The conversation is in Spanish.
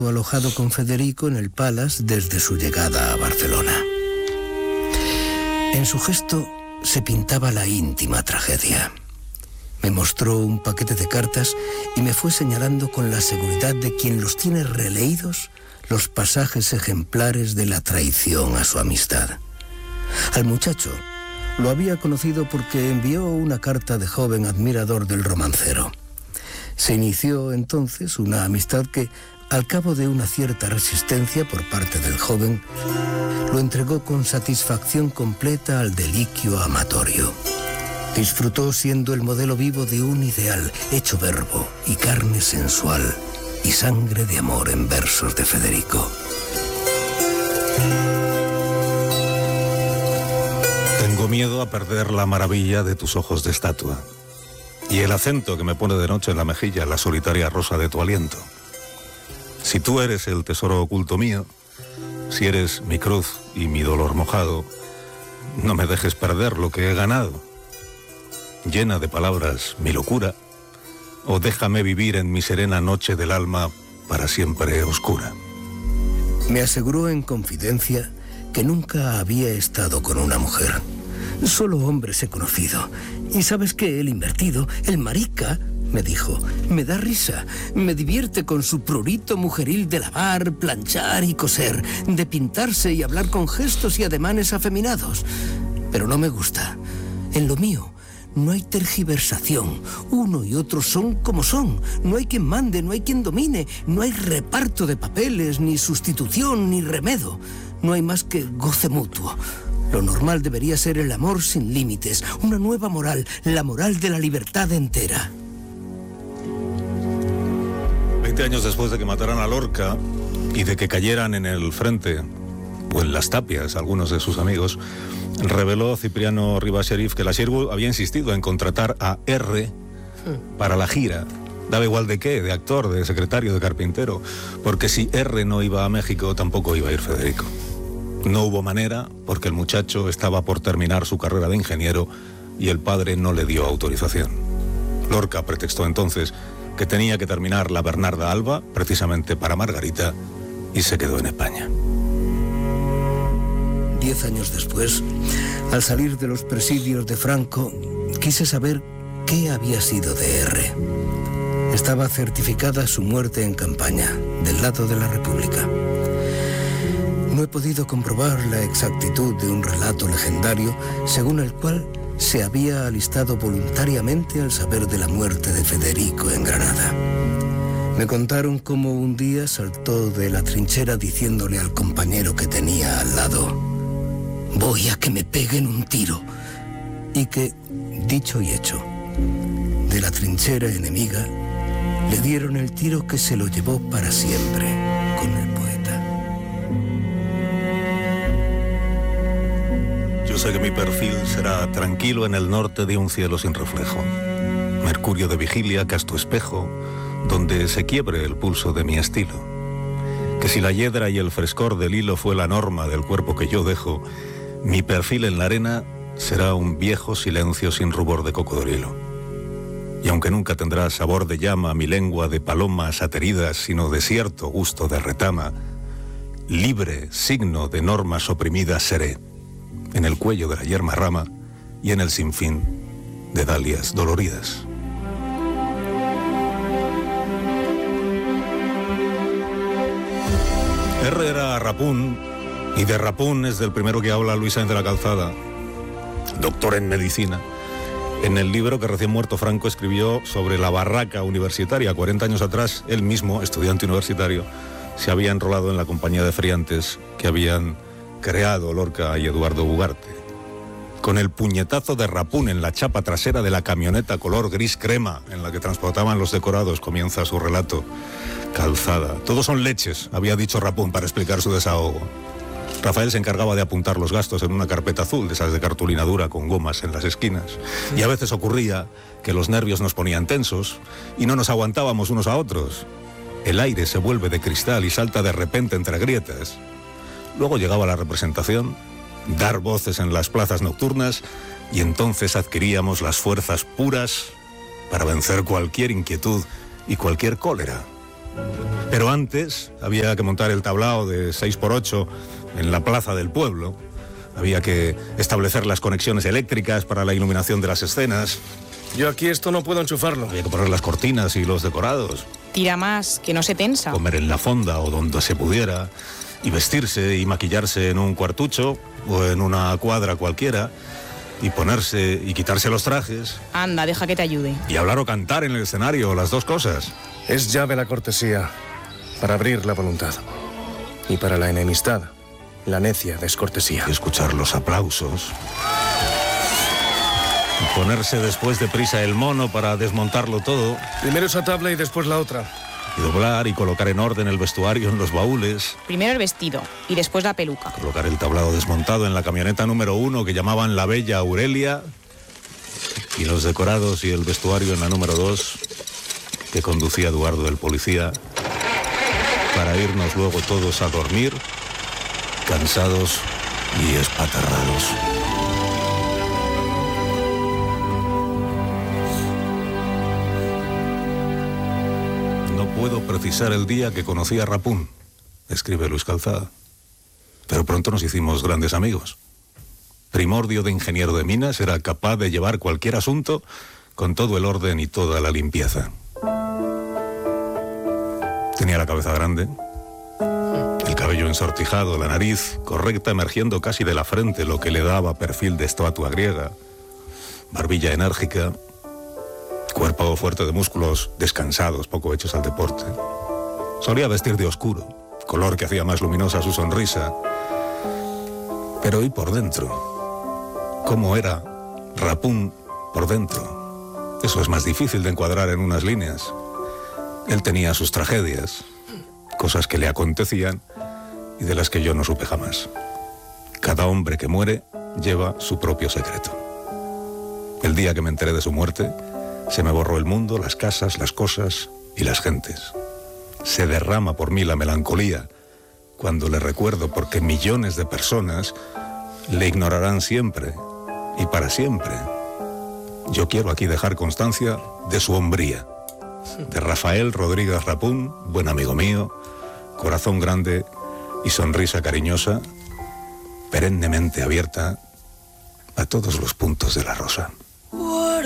alojado con Federico en el Palace desde su llegada a Barcelona. En su gesto se pintaba la íntima tragedia. Me mostró un paquete de cartas y me fue señalando con la seguridad de quien los tiene releídos los pasajes ejemplares de la traición a su amistad. Al muchacho lo había conocido porque envió una carta de joven admirador del romancero. Se inició entonces una amistad que, al cabo de una cierta resistencia por parte del joven, lo entregó con satisfacción completa al deliquio amatorio. Disfrutó siendo el modelo vivo de un ideal hecho verbo y carne sensual y sangre de amor en versos de Federico. Tengo miedo a perder la maravilla de tus ojos de estatua y el acento que me pone de noche en la mejilla la solitaria rosa de tu aliento. Si tú eres el tesoro oculto mío, si eres mi cruz y mi dolor mojado, no me dejes perder lo que he ganado. Llena de palabras mi locura, o déjame vivir en mi serena noche del alma para siempre oscura. Me aseguró en confidencia que nunca había estado con una mujer. Solo hombres he conocido. Y ¿sabes qué? El invertido, el marica, me dijo, me da risa, me divierte con su prurito mujeril de lavar, planchar y coser, de pintarse y hablar con gestos y ademanes afeminados. Pero no me gusta. En lo mío no hay tergiversación. Uno y otro son como son. No hay quien mande, no hay quien domine. No hay reparto de papeles, ni sustitución, ni remedo. No hay más que goce mutuo. Lo normal debería ser el amor sin límites, una nueva moral, la moral de la libertad entera. 20 años después de que mataran a Lorca y de que cayeran en el frente, o en las tapias, algunos de sus amigos, reveló Cipriano Rivas Cherif que la Xirgu había insistido en contratar a R para la gira. Daba igual de qué, de actor, de secretario, de carpintero, porque si R no iba a México, tampoco iba a ir Federico. No hubo manera, porque el muchacho estaba por terminar su carrera de ingeniero y el padre no le dio autorización. Lorca pretextó entonces que tenía que terminar la Bernarda Alba, precisamente para Margarita, y se quedó en España. 10 años después, al salir de los presidios de Franco, quise saber qué había sido de R. Estaba certificada su muerte en campaña, del lado de la República. No he podido comprobar la exactitud de un relato legendario según el cual se había alistado voluntariamente al saber de la muerte de Federico en Granada. Me contaron cómo un día saltó de la trinchera diciéndole al compañero que tenía al lado: voy a que me peguen un tiro. Y que, dicho y hecho, de la trinchera enemiga le dieron el tiro que se lo llevó para siempre con el poeta. Yo sé que mi perfil será tranquilo en el norte de un cielo sin reflejo. Mercurio de vigilia, casto espejo, donde se quiebre el pulso de mi estilo. Que si la hiedra y el frescor del hilo fue la norma del cuerpo que yo dejo, mi perfil en la arena será un viejo silencio sin rubor de cocodrilo. Y aunque nunca tendrá sabor de llama mi lengua de palomas ateridas, sino desierto gusto de retama, libre signo de normas oprimidas seré, en el cuello de la yerma rama y en el sinfín de dalias doloridas. R era Rapún, y de Rapún es del primero que habla Luis Sáenz de la Calzada, doctor en medicina, en el libro que recién muerto Franco escribió sobre la barraca universitaria. 40 años atrás, él mismo, estudiante universitario, se había enrolado en la compañía de feriantes que habían creado Lorca y Eduardo Ugarte. Con el puñetazo de Rapún en la chapa trasera de la camioneta color gris crema en la que transportaban los decorados, comienza su relato. Calzada. Todos son leches, había dicho Rapún para explicar su desahogo. Rafael se encargaba de apuntar los gastos en una carpeta azul, de esas de cartulina dura con gomas en las esquinas. Y a veces ocurría que los nervios nos ponían tensos y no nos aguantábamos unos a otros. El aire se vuelve de cristal y salta de repente entre grietas. Luego llegaba la representación, dar voces en las plazas nocturnas, y entonces adquiríamos las fuerzas puras para vencer cualquier inquietud y cualquier cólera. Pero antes había que montar el tablao de 6x8 en la plaza del pueblo. Había que establecer las conexiones eléctricas para la iluminación de las escenas. Yo aquí esto no puedo enchufarlo. Había que poner las cortinas y los decorados. Tira más, que no se tensa. Comer en la fonda o donde se pudiera. Y vestirse y maquillarse en un cuartucho o en una cuadra cualquiera. Y ponerse y quitarse los trajes. Anda, deja que te ayude. Y hablar o cantar en el escenario, las dos cosas. Es llave la cortesía para abrir la voluntad. Y para la enemistad, la necia descortesía. Y escuchar los aplausos. Y ponerse después de prisa el mono para desmontarlo todo. Primero esa tabla y después la otra. Y doblar y colocar en orden el vestuario en los baúles. Primero el vestido y después la peluca. Colocar el tablado desmontado en la camioneta número 1 que llamaban la Bella Aurelia. Y los decorados y el vestuario en la número 2 que conducía Eduardo el policía. Para irnos luego todos a dormir, cansados y espatarrados. No puedo precisar el día que conocí a Rapún, escribe Luis Calzada. Pero pronto nos hicimos grandes amigos. Primordio de ingeniero de minas, era capaz de llevar cualquier asunto con todo el orden y toda la limpieza. Tenía la cabeza grande, el cabello ensortijado, la nariz correcta emergiendo casi de la frente, lo que le daba perfil de estatua griega, barbilla enérgica, cuerpo fuerte de músculos descansados, poco hechos al deporte. Solía vestir de oscuro, color que hacía más luminosa su sonrisa. Pero ¿y por dentro? ¿Cómo era Rapún por dentro? Eso es más difícil de encuadrar en unas líneas. Él tenía sus tragedias, cosas que le acontecían y de las que yo no supe jamás. Cada hombre que muere lleva su propio secreto. El día que me enteré de su muerte, se me borró el mundo, las casas, las cosas y las gentes. Se derrama por mí la melancolía cuando le recuerdo, porque millones de personas le ignorarán siempre y para siempre. Yo quiero aquí dejar constancia de su hombría. De Rafael Rodríguez Rapún, buen amigo mío, corazón grande y sonrisa cariñosa, perennemente abierta a todos los puntos de la rosa.